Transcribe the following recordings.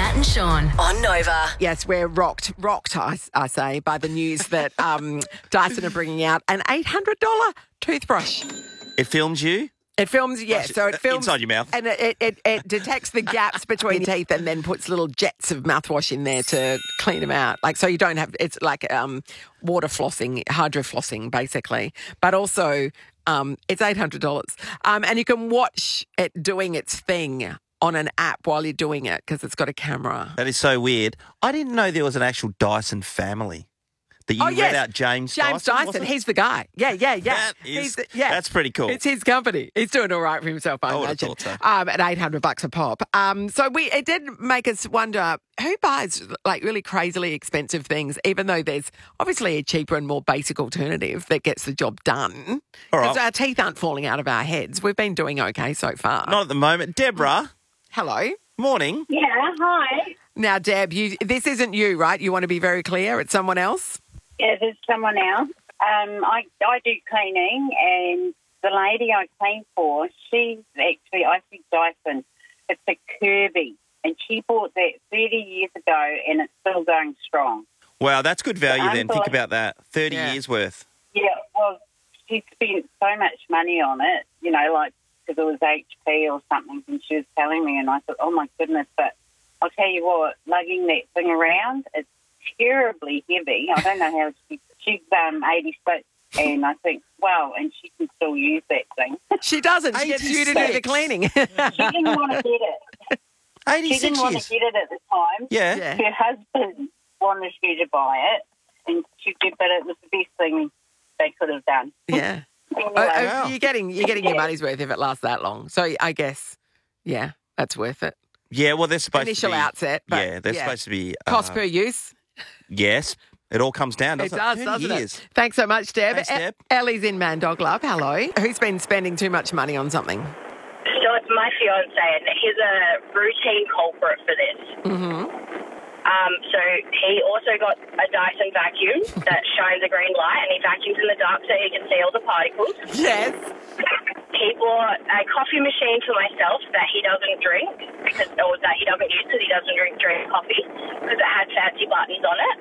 Nat and Sean on Nova. Yes, we're rocked, I say, by the news that Dyson are bringing out an $800 toothbrush. It films you? It films, yes. So it films inside your mouth. And it detects the gaps between your teeth and then puts little jets of mouthwash in there to clean them out. Like, so you don't have, it's like water flossing, hydro flossing, basically. But also, it's $800. And you can watch it doing its thing on an app while you're doing it because it's got a camera. That is so weird. I didn't know there was an actual Dyson family. That you read out James Dyson. He's the guy. Yeah. That is, that's pretty cool. It's his company. He's doing all right for himself, I imagine. Would have thought so. At $800 a pop. So it did make us wonder who buys like really crazily expensive things, even though there's obviously a cheaper and more basic alternative that gets the job done. All right. Because our teeth aren't falling out of our heads. We've been doing okay so far. Not at the moment. Deborah. Hello. Morning. Yeah, hi. Now, Deb, this isn't you, right? You want to be very clear. It's someone else? Yeah, there's someone else. I do cleaning, and the lady I clean for, she's actually, I think Dyson, it's a Kirby, and she bought that 30 years ago, and it's still going strong. Wow, that's good value then. Think about that. 30 years worth. Yeah, well, she spent so much money on it, you know, like, because it was HP or something, and she was telling me, and I thought, oh, my goodness, but I'll tell you what, lugging that thing around, it's terribly heavy. I don't know how she's 86, and I think, wow, and she can still use that thing. She doesn't. She gets you to do the cleaning. She didn't want to get it. 86 She didn't want to get it at the time. Yeah. Her husband wanted her to buy it, and she did, but it was the best thing they could have done. Yeah. Anyway, You're getting your money's worth if it lasts that long. So I guess, yeah, that's worth it. Yeah, well, they're supposed Initial to be... outset. But they're supposed to be... cost per use. Yes. It all comes down, doesn't it? It does, doesn't it? Thanks so much, Deb. Thanks, Deb. Ellie's in Mandog Love. Hello. Who's been spending too much money on something? So it's my fiance, and he's a routine culprit for this. Mm-hmm. So he also got a Dyson vacuum that shines a green light, and he vacuums in the dark so he can see all the particles. Yes. He bought a coffee machine for myself that he doesn't drink, or that he doesn't use because he doesn't drink coffee, because it had fancy buttons on it.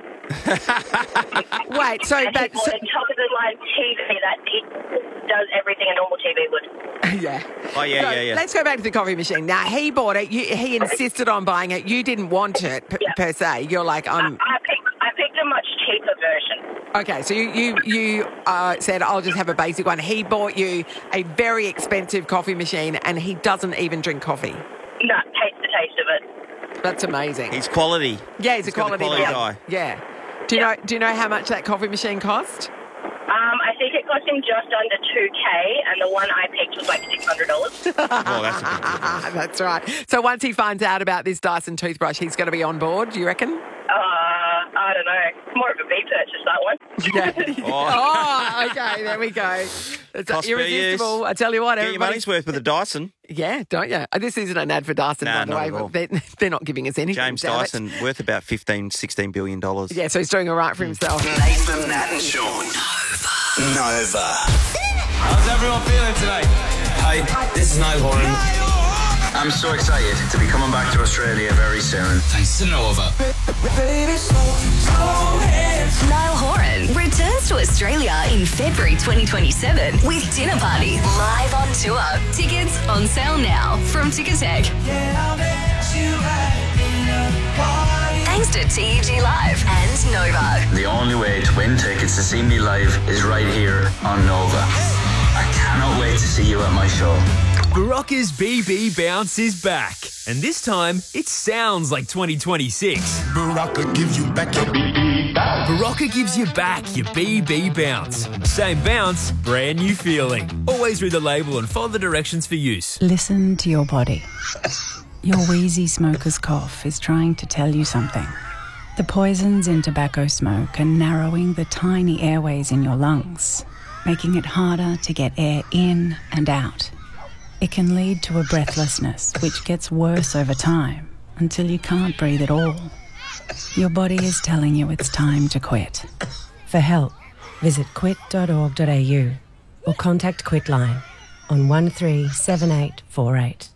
Wait, so... And he bought a top-of-the-line TV that he does everything a normal TV would. Yeah. Oh, yeah. Let's go back to the coffee machine. Now, he bought it. He insisted on buying it. You didn't want it, per se. You're like, I picked a much cheaper version. Okay, so you said, I'll just have a basic one. He bought you a very expensive coffee machine, and he doesn't even drink coffee. No, taste the taste of it. That's amazing. He's quality. Yeah, he's a quality guy. Yeah. Do you know how much that coffee machine cost? I think it cost him just under $2,000, and the one I picked was like $600. Oh, that's a big difference. That's right. So once he finds out about this Dyson toothbrush, he's going to be on board, do you reckon? I don't know. More of a big purchase, that one. Yeah. Oh, okay. There we go. It's Cost per irresistible. use. I tell you what, Get your money's worth with a Dyson. Yeah, don't you? This isn't an ad for Dyson, by the not way. at all. But they're not giving us anything. James damn it. Dyson, worth about $16 billion. Yeah, so he's doing all right for himself. Nathan, Nat and Sean. Nova. How's everyone feeling tonight? Hi, this is Niall Horan. I'm so excited to be coming back to Australia very soon. Thanks to Nova. Niall Horan returns to Australia in February 2027 with Dinner Party live on tour. Tickets on sale now from Ticketek. Thanks to TEG Live and Nova. The only way to win tickets to see me live is right here on Nova. I cannot wait to see you at my show. Barocca's BB Bounce is back, and this time it sounds like 2026. Barocca gives you back your BB bounce. Barocca gives you back your BB Bounce. Same bounce, brand new feeling. Always read the label and follow the directions for use. Listen to your body. Your wheezy smoker's cough is trying to tell you something. The poisons in tobacco smoke are narrowing the tiny airways in your lungs, making it harder to get air in and out. It can lead to a breathlessness, which gets worse over time until you can't breathe at all. Your body is telling you it's time to quit. For help, visit quit.org.au or contact Quitline on 137848.